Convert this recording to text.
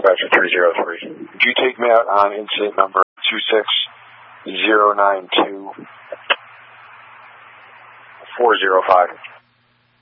Dispatcher 303. Could you take me out on incident number 26092 405.